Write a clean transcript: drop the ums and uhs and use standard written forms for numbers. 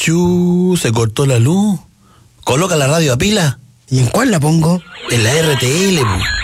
Se cortó la luz. Coloca la radio a pila. ¿Y en cuál la pongo? En la RTL, po.